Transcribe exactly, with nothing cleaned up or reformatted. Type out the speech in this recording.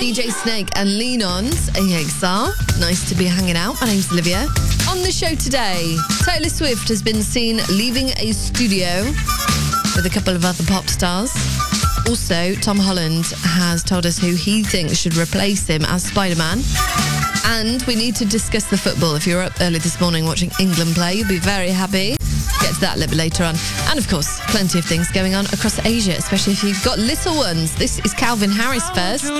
D J Snake and Lean On's A X R. Nice to be hanging out. My name's Olivia. On the show today, Taylor Swift has been seen leaving a studio with a couple of other pop stars. Also, Tom Holland has told us who he thinks should replace him as Spider-Man. And we need to discuss the football. If you're up early this morning watching England play, you'll be very happy. Get to that a little bit later on. And of course, plenty of things going on across Asia, especially if you've got little ones. This is Calvin Harris first.